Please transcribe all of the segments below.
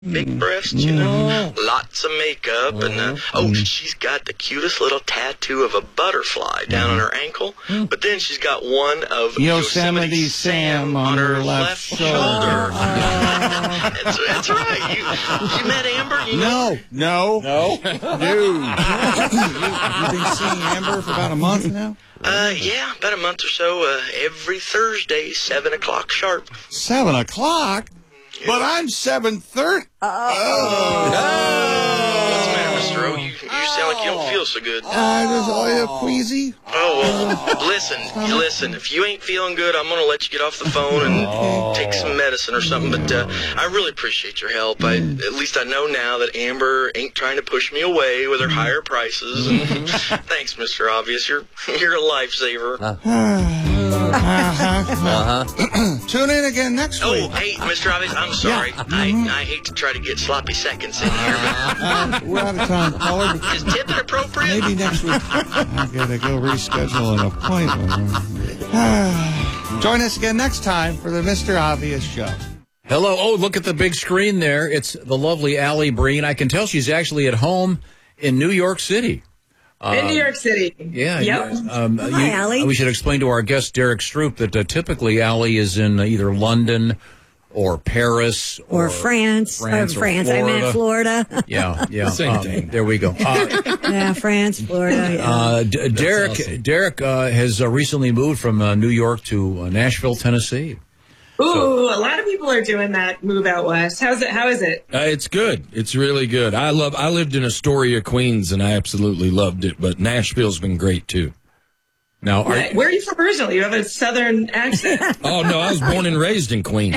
Big breasts, you know, lots of makeup, and she's got the cutest little tattoo of a butterfly down on her ankle, but then she's got one of Yosemite Sam on her left shoulder. That's right. You met Amber? No. No. You've been seeing Amber for about a month now? Yeah, about a month or so. Every Thursday, 7 o'clock sharp. 7 o'clock? Yeah. But I'm 7:30. What's the matter, Mr. O? You sound like you don't feel so good. Queasy. Oh, well, listen. If you ain't feeling good, I'm going to let you get off the phone and take some medicine or something. But I really appreciate your help. At least I know now that Amber ain't trying to push me away with her higher prices. And thanks, Mr. Obvious. You're a lifesaver. Tune in again next week. Oh, hey, Mr. Obvious, I'm sorry. I hate to try to get sloppy seconds in here, but we're out of time, caller. Is tipping appropriate? Maybe next week. I gotta go reschedule an appointment. Join us again next time for the Mr. Obvious Show. Hello. Oh, look at the big screen there. It's the lovely Allie Breen. I can tell she's actually at home in New York City. In New York City. Yeah. Yep. Hi, Allie. We should explain to our guest, Derek Stroop, that typically Allie is in either London or Paris or France. Or Florida. I meant Florida. Yeah. Same thing. There we go. Yeah, France, Florida. Yeah. Derek awesome. Derek has recently moved from New York to Nashville, Tennessee. Ooh, a lot of people are doing that move out west. How is it? It's good. It's really good. I lived in Astoria, Queens, and I absolutely loved it. But Nashville's been great too. Now, where are you from originally? You have a southern accent. Oh no, I was born and raised in Queens.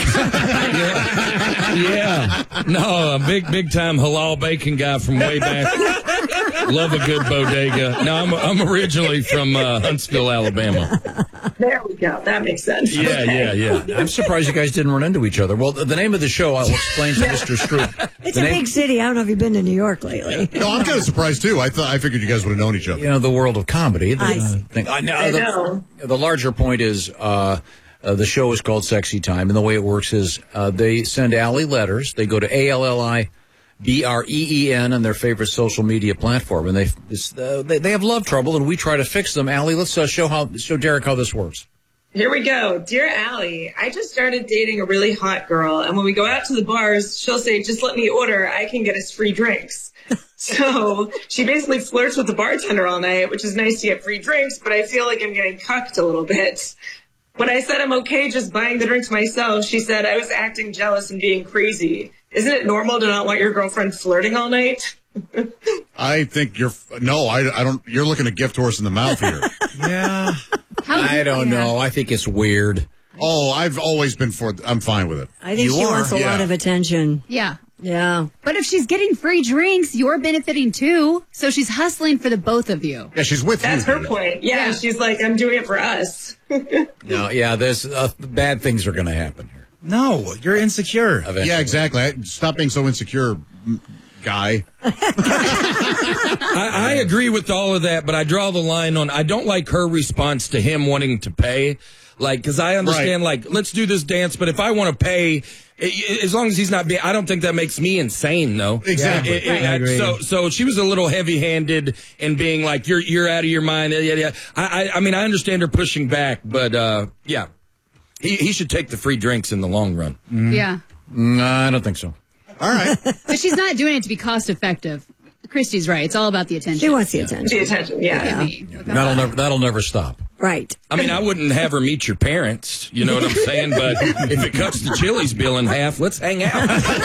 Yeah. No, a big time halal bacon guy from way back. Love a good bodega. No, I'm originally from Huntsville, Alabama. There we go. That makes sense. Yeah. I'm surprised you guys didn't run into each other. Well, the name of the show, I'll explain to Mr. Stroop. It's a big city. I don't know if you've been to New York lately. No, I'm kind of surprised, too. I figured you guys would have known each other. You know, the world of comedy. I see. I know. The larger point is the show is called Sexy Time, and the way it works is they send Allie letters. They go to ALLIBREEN on their favorite social media platform, and they have love trouble, and we try to fix them. Allie, let's show Derek how this works. Here we go. Dear Allie, I just started dating a really hot girl, and when we go out to the bars, she'll say, just let me order. I can get us free drinks. So she basically flirts with the bartender all night, which is nice to get free drinks, but I feel like I'm getting cucked a little bit. When I said I'm okay just buying the drinks myself, she said I was acting jealous and being crazy. Isn't it normal to not want your girlfriend flirting all night? I think you're looking a gift horse in the mouth here. Yeah. I don't know. I think it's weird. Oh, I've always been I'm fine with it. I think she wants a lot of attention. Yeah. Yeah. But if she's getting free drinks, you're benefiting too. So she's hustling for the both of you. Yeah, she's with That's her point. Yeah, she's like, I'm doing it for us. No, yeah, there's bad things are going to happen here. No, you're insecure. Eventually. Yeah, exactly. Stop being so insecure, guy. I agree with all of that, but I draw the line on, I don't like her response to him wanting to pay. Like, because I understand, like, let's do this dance, but if I want to pay, as long as he's not being, I don't think that makes me insane, though. Exactly. I agree. So she was a little heavy-handed in being like, you're out of your mind. Yeah. I mean, I understand her pushing back, but yeah, he should take the free drinks in the long run. Mm-hmm. Yeah. I don't think so. All right. But she's not doing it to be cost effective. Christy's right. It's all about the attention. She wants the attention. The attention, yeah. That'll never stop. Right. I mean, I wouldn't have her meet your parents, you know what I'm saying? But if it cuts the Chili's bill in half, let's hang out.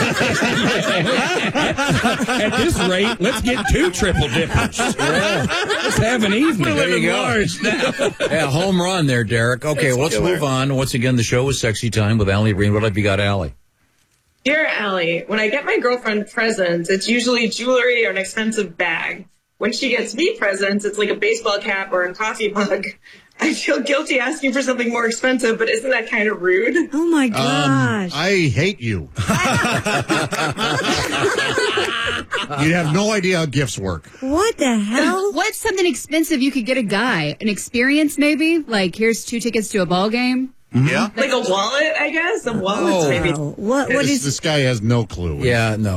At this rate, let's get 2 triple dippers. Let's have an evening. There you go. Yeah, home run there, Derek. Okay, let's move on. Once again, the show is Sexy Time with Allie Breen. What have you got, Allie? Dear Allie, when I get my girlfriend presents, it's usually jewelry or an expensive bag. When she gets me presents, it's like a baseball cap or a coffee mug. I feel guilty asking for something more expensive, but isn't that kind of rude? Oh, my gosh. I hate you. You have no idea how gifts work. What the hell? What's something expensive you could get a guy? An experience, maybe? Like, here's 2 tickets to a ball game? Yeah. Like a wallet, I guess. A wallet's maybe. What is This guy has no clue. Yeah, no.